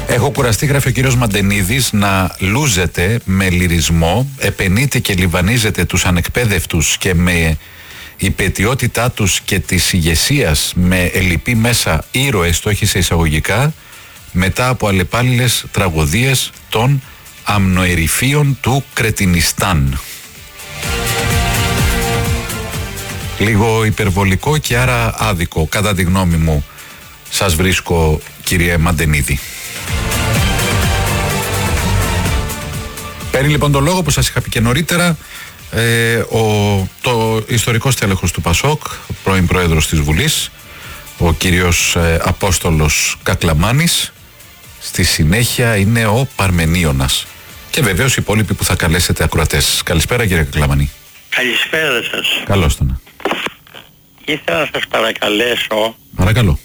Έχω κουραστεί, γράφει ο κύριος Μαντενίδης, να λούζετε με λυρισμό, επενείτε και λιβανίζετε τους ανεκπαίδευτους και με υπαιτιότητά τους και της ηγεσίας με ελλειπή μέσα ήρωες, το έχει σε εισαγωγικά, μετά από αλλεπάλληλες τραγωδίες των αμνοερυφίων του Κρετινιστάν. Λίγο υπερβολικό και άρα άδικο, κατά τη γνώμη μου, σας βρίσκω, κύριε Μαντενίδη. Παίρνει λοιπόν το λόγο που σας είχα πει και νωρίτερα το ιστορικός τέλεχος του ΠΑΣΟΚ, πρώην πρόεδρος της Βουλής, ο κύριος Απόστολος Κακλαμάνης. Στη συνέχεια είναι ο Παρμενίωνας και βεβαίως οι υπόλοιποι που θα καλέσετε ακροατές. Καλησπέρα, κύριε Κακλαμάνη. Καλησπέρα σας. Καλώς τον. Ήθελα να σας παρακαλέσω, παρακαλώ,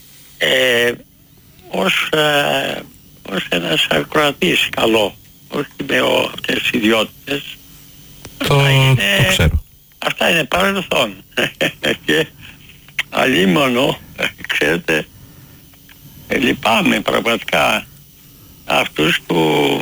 ως ένας ακροατής καλό, όχι με αυτές τις ιδιότητες. Το ξέρω. Αυτά είναι παρελθόν. Και αλίμονο, ξέρετε, λυπάμαι πραγματικά αυτούς που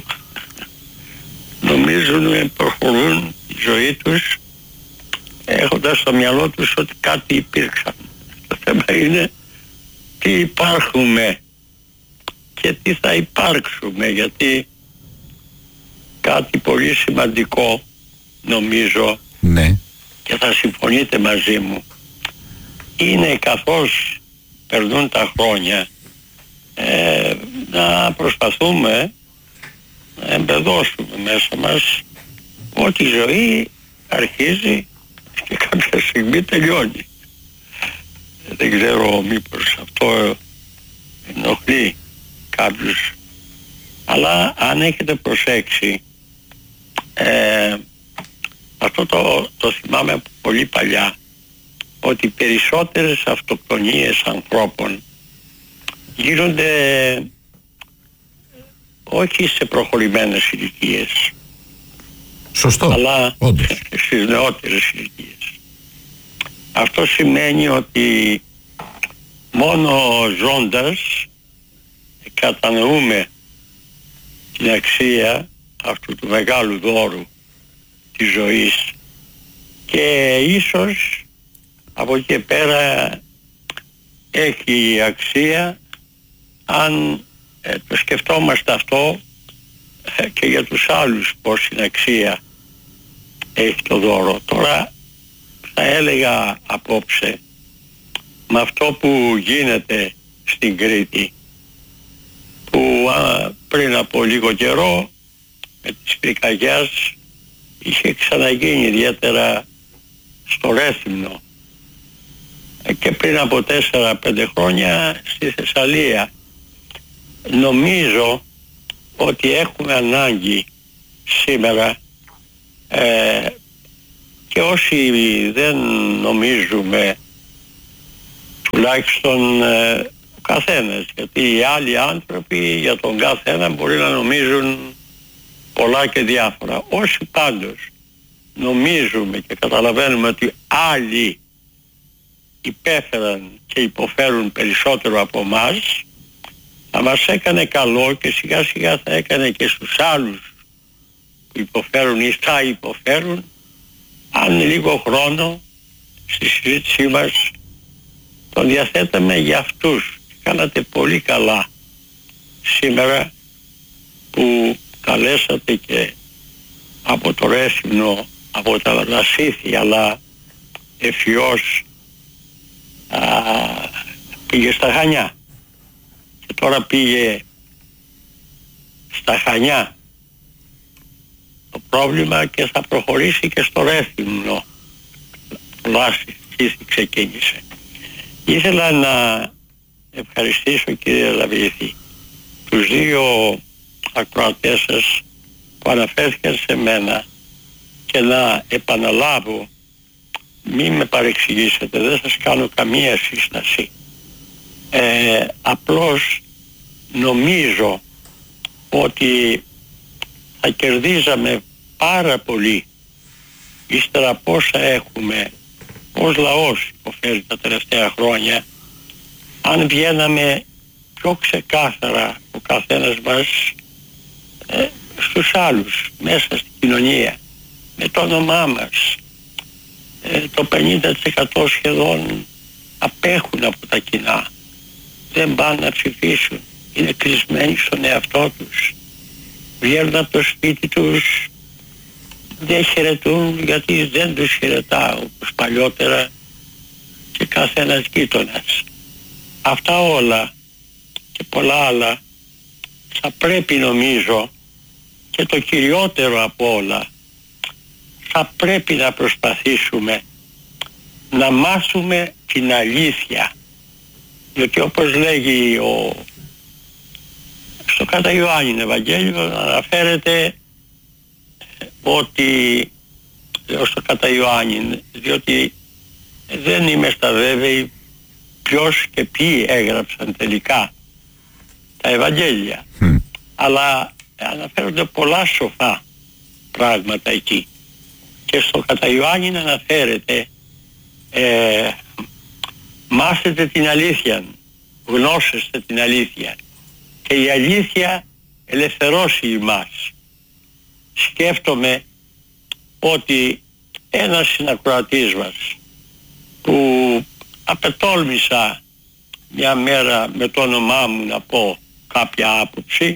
νομίζουν προχωρούν τη ζωή τους έχοντας στο μυαλό τους ότι κάτι υπήρξαν. Το θέμα είναι τι υπάρχουμε και τι θα υπάρξουμε, γιατί κάτι πολύ σημαντικό νομίζω, ναι, και θα συμφωνείτε μαζί μου, είναι καθώς περνούν τα χρόνια να προσπαθούμε να εμπεδώσουμε μέσα μας ότι η ζωή αρχίζει και κάποια στιγμή τελειώνει. Δεν ξέρω μήπως αυτό ενοχλεί κάποιους, αλλά αν έχετε προσέξει, αυτό το θυμάμαι από πολύ παλιά, ότι περισσότερες αυτοκτονίες ανθρώπων γίνονται όχι σε προχωρημένες ηλικίες, σωστό, αλλά όντως, στις νεότερες ηλικίες. Αυτό σημαίνει ότι μόνο ζώντας κατανοούμε την αξία αυτού του μεγάλου δώρου της ζωής και ίσως από εκεί και πέρα έχει αξία αν το σκεφτόμαστε αυτό και για τους άλλους πως είναι αξία έχει το δώρο. Τώρα θα έλεγα απόψε με αυτό που γίνεται στην Κρήτη, που πριν από λίγο καιρό με τις πυρκαγιάς είχε ξαναγίνει, ιδιαίτερα στο Ρέθυμνο, και πριν από 4-5 χρόνια στη Θεσσαλία. Νομίζω ότι έχουμε ανάγκη σήμερα, και όσοι δεν νομίζουμε, τουλάχιστον ο καθένας, γιατί οι άλλοι άνθρωποι για τον καθένα μπορεί να νομίζουν πολλά και διάφορα. Όσοι πάντως νομίζουμε και καταλαβαίνουμε ότι άλλοι υπέφεραν και υποφέρουν περισσότερο από εμάς, θα μας έκανε καλό και σιγά σιγά θα έκανε και στους άλλους που υποφέρουν ή θα υποφέρουν, αν λίγο χρόνο στη συζήτησή μας τον διαθέταμε για αυτούς. Κάνατε πολύ καλά σήμερα που καλέσατε και από το Ρέθυμνο, από τα Λασίθη, αλλά ευφυώς πήγε στα Χανιά και τώρα πήγε στα Χανιά το πρόβλημα και θα προχωρήσει και στο Ρέθυμνο, τουλάχιστον εκεί ξεκίνησε. Ήθελα να ευχαριστήσω, κύριε Λαβρίθη, τους δύο ακροατές σας που αναφέρθηκαν σε μένα και να επαναλάβω, μην με παρεξηγήσετε, δεν σας κάνω καμία σύσταση. Απλώς νομίζω ότι θα κερδίζαμε πάρα πολύ ύστερα από όσα έχουμε ως λαός υποφέρει τα τελευταία χρόνια, αν βγαίναμε πιο ξεκάθαρα ο καθένας μας στους άλλους, μέσα στην κοινωνία, με το όνομά μας. Το 50% σχεδόν απέχουν από τα κοινά, δεν πάνε να ψηφίσουν, είναι κλεισμένοι στον εαυτό τους, βγαίνουν από το σπίτι τους, δεν χαιρετούν γιατί δεν τους χαιρετά όπως παλιότερα και κάθε ένας γείτονας. Αυτά όλα και πολλά άλλα θα πρέπει, νομίζω, και το κυριότερο από όλα, θα πρέπει να προσπαθήσουμε να μάθουμε την αλήθεια. Διότι όπως λέγει στο κατά Ιωάννην Ευαγγέλιο αναφέρεται ότι, λέω στο κατά Ιωάννην, διότι δεν είμαστε βέβαιοι ποιος και ποιοι έγραψαν τελικά τα Ευαγγέλια. Αλλά αναφέρονται πολλά σοφά πράγματα εκεί. Και στο κατά Ιωάννην αναφέρεται μάθετε την αλήθεια, γνώσεστε την αλήθεια και η αλήθεια ελευθερώσει ημάς. Σκέφτομαι ότι ένας συνακροατής μας που απετόλμησα μια μέρα με το όνομά μου να πω κάποια άποψη,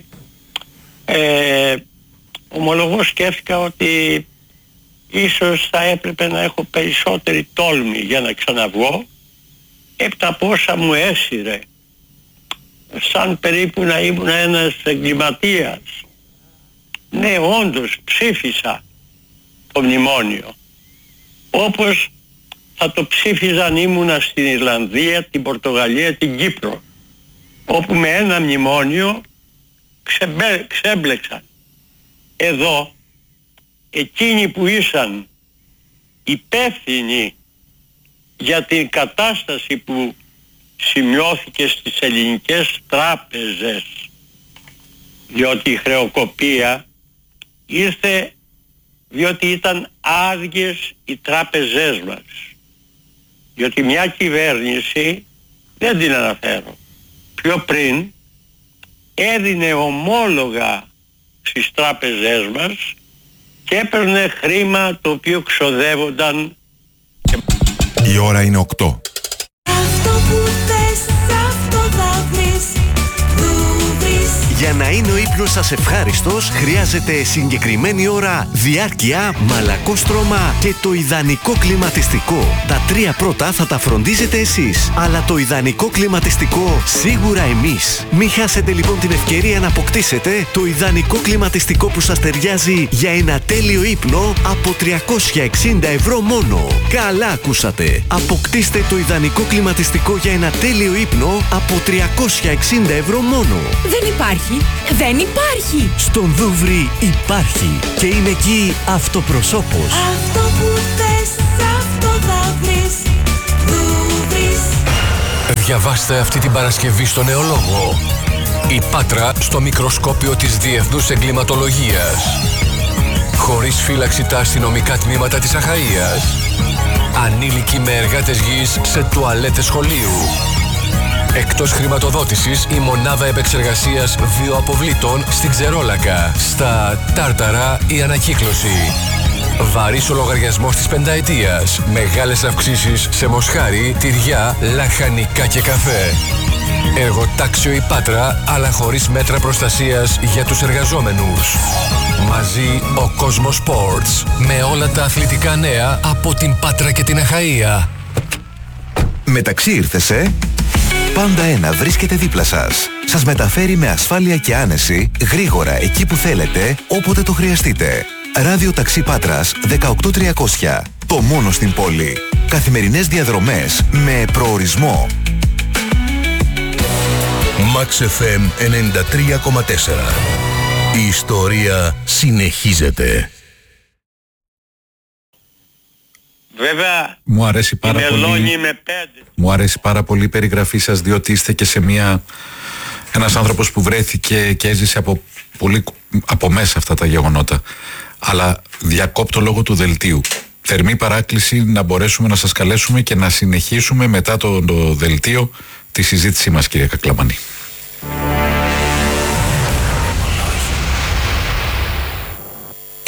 ομολογώ σκέφτηκα ότι ίσως θα έπρεπε να έχω περισσότερη τόλμη για να ξαναβγώ, έπειτα από όσα μου έσυρε, σαν περίπου να ήμουν ένας εγκληματίας. Ναι, όντως ψήφισα το μνημόνιο, όπως θα το ψήφιζαν ήμουνα στην Ιρλανδία, την Πορτογαλία, την Κύπρο, όπου με ένα μνημόνιο ξέμπλεξαν. Εδώ εκείνοι που ήσαν υπεύθυνοι για την κατάσταση που σημειώθηκε στις ελληνικές τράπεζες, διότι η χρεοκοπία ήρθε διότι ήταν άδειες οι τράπεζές μας, διότι μια κυβέρνηση, δεν την αναφέρω, πιο πριν έδινε ομόλογα στις τράπεζές μας και έπαιρνε χρήμα το οποίο ξοδεύονταν. Η ώρα είναι 8. Αυτό που θες, αυτό θα βρεις. Για να είναι ο ύπνος σας ευχάριστος, χρειάζεται συγκεκριμένη ώρα, διάρκεια, μαλακό στρώμα και το ιδανικό κλιματιστικό. Τα τρία πρώτα θα τα φροντίζετε εσείς, αλλά το ιδανικό κλιματιστικό σίγουρα εμείς. Μην χάσετε λοιπόν την ευκαιρία να αποκτήσετε το ιδανικό κλιματιστικό που σας ταιριάζει για ένα τέλειο ύπνο από 360 ευρώ μόνο. Καλά ακούσατε! Αποκτήστε το ιδανικό κλιματιστικό για ένα τέλειο ύπνο από 360 ευρώ μόνο. Δεν υπάρχει. Δεν υπάρχει. Στον Δούβρι υπάρχει και είναι εκεί αυτοπροσώπος. Αυτό που θες, αυτό θα βρεις. Δούβρις. Διαβάστε αυτή την Παρασκευή στο Νεολόγο. Η Πάτρα στο μικροσκόπιο της Διεθνούς Εγκληματολογίας. Χωρίς φύλαξη τα αστυνομικά τμήματα της Αχαΐας. Ανήλικοι με εργάτες γης σε τουαλέτες σχολείου. Εκτός χρηματοδότησης, η μονάδα επεξεργασίας βιοαποβλήτων στην Ξερόλακα. Στα Τάρταρα η ανακύκλωση. Βαρύς ο λογαριασμός της πενταετίας. Μεγάλες αυξήσεις σε μοσχάρι, τυριά, λαχανικά και καφέ. Εργοτάξιο η Πάτρα, αλλά χωρίς μέτρα προστασίας για τους εργαζόμενους. Μαζί ο Κόσμος Sports. Με όλα τα αθλητικά νέα από την Πάτρα και την Αχαΐα. Μεταξύ ήρθεσαι. Πάντα ένα βρίσκεται δίπλα σας. Σας μεταφέρει με ασφάλεια και άνεση, γρήγορα εκεί που θέλετε, όποτε το χρειαστείτε. Ράδιο Ταξί Πάτρας 18300. Το μόνο στην πόλη. Καθημερινές διαδρομές με προορισμό. Max FM 93,4. Η ιστορία συνεχίζεται. Βέβαια, μου αρέσει πάρα πολύ. με 5. Μου αρέσει πάρα πολύ η περιγραφή σας, διότι είστε και σε ένας άνθρωπος που βρέθηκε και έζησε από μέσα αυτά τα γεγονότα. Αλλά διακόπτω λόγω του δελτίου. Θερμή παράκληση να μπορέσουμε να σας καλέσουμε και να συνεχίσουμε μετά το δελτίο τη συζήτησή μας, κύριε Κακλαμανή.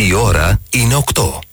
Η ώρα είναι 8.